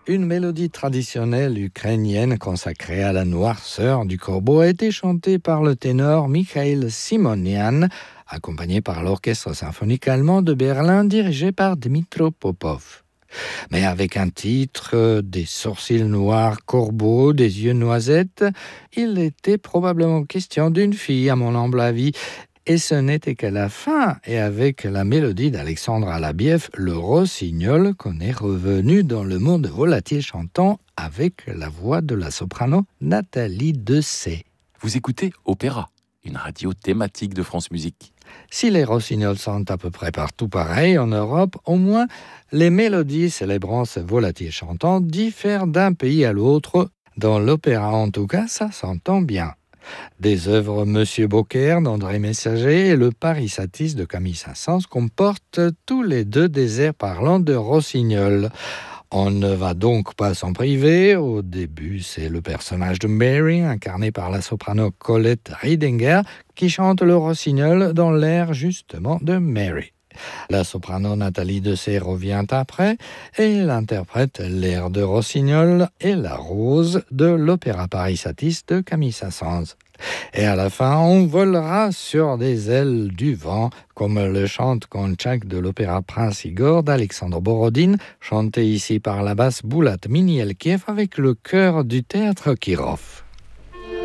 Une mélodie traditionnelle ukrainienne consacrée à la noirceur du corbeau a été chantée par le ténor Mikhail Simonian, accompagné par l'orchestre symphonique allemand de Berlin dirigé par Dmytro Popov. Mais avec un titre, des sourcils noirs corbeaux, des yeux noisettes, il était probablement question d'une fille, à mon humble avis. Et ce n'était qu'à la fin, et avec la mélodie d'Alexandre Alabiev, le rossignol, qu'on est revenu dans le monde volatile chantant avec la voix de la soprano Nathalie Dessay. Vous écoutez Opéra, une radio thématique de France Musique. Si les rossignols sont à peu près partout pareils en Europe, au moins les mélodies célébrant ce volatile chantant diffèrent d'un pays à l'autre. Dans l'opéra en tout cas, ça s'entend bien. Des œuvres Monsieur Beaucaire d'André Messager et le Paris Satis de Camille Saint-Saëns comportent tous les deux des airs parlants de rossignol. On ne va donc pas s'en priver. Au début, c'est le personnage de Mary, incarné par la soprano Colette Riedinger, qui chante le rossignol dans l'air justement de Mary. La soprano Nathalie Dessay revient après et elle interprète l'air de Rossignol et la rose de l'opéra Paris Satis de Camille Saint-Saëns. Et à la fin, on volera sur des ailes du vent, comme le chante Konchak de l'opéra Prince Igor d'Alexandre Borodine, chanté ici par la basse Boulat Minielkiev avec le chœur du théâtre Kirov.